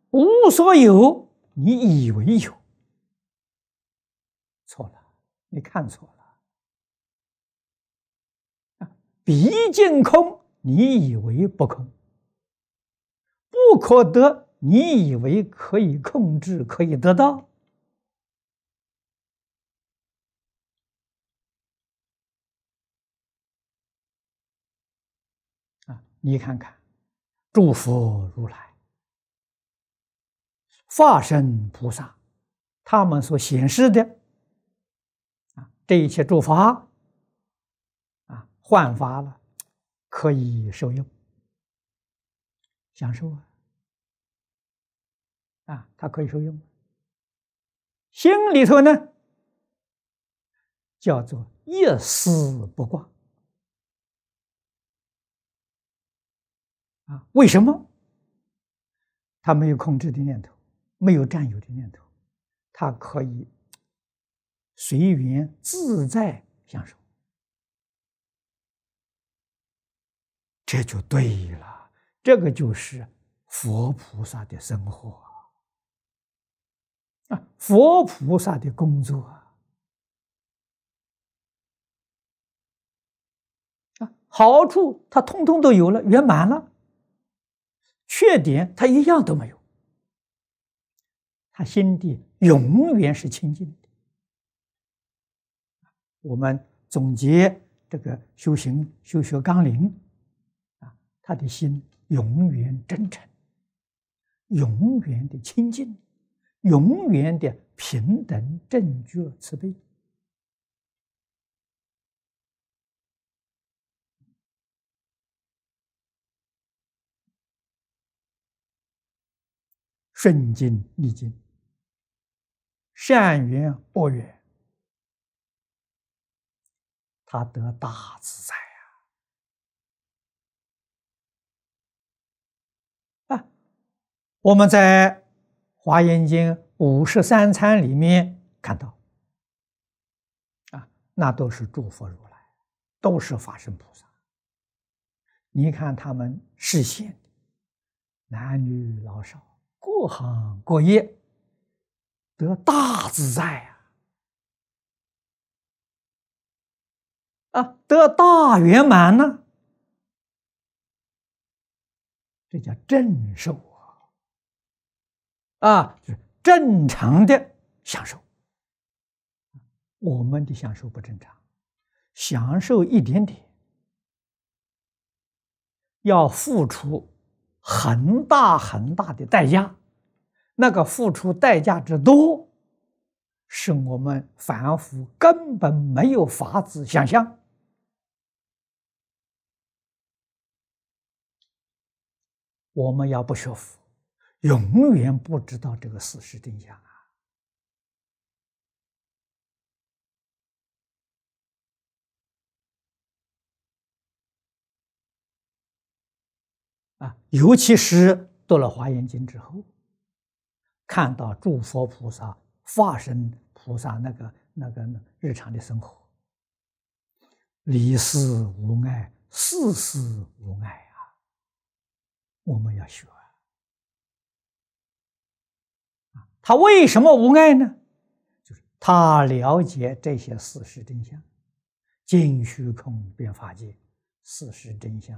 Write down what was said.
无所有，你以为有，错了，你看错了。毕竟空，你以为不空，不可得，你以为可以控制，可以得到。你看看，诸佛如来、法身菩萨，他们所显示的这一切诸法幻法了，可以受用，享受它可以受用。心里头呢，叫做一丝不挂为什么？他没有控制的念头，没有占有的念头，他可以随缘自在享受，这就对了。这个就是佛菩萨的生活佛菩萨的工作好处他通通都有了，圆满了；缺点他一样都没有，他心地永远是清净的。我们总结这个修行修学纲领他的心永远真诚，永远的清净，永远的平等正觉慈悲。顺境逆境，善缘恶缘，他得大自在我们在《华严经》53参里面看到那都是诸佛如来，都是法身菩萨。你看他们示现的男女老少，各行各业得大自在得大圆满呢，这叫正受就是正常的享受。我们的享受不正常，享受一点点要付出很大很大的代价，那个付出代价之多，是我们凡夫根本没有法子想象。我们要不学佛，永远不知道这个事实真相尤其是读了《华严经》之后，看到诸佛菩萨、法身菩萨那个日常的生活，离事无碍，事事无碍我们要学他为什么无碍呢？就是他了解这些事实真相，尽虚空遍法界，事实真相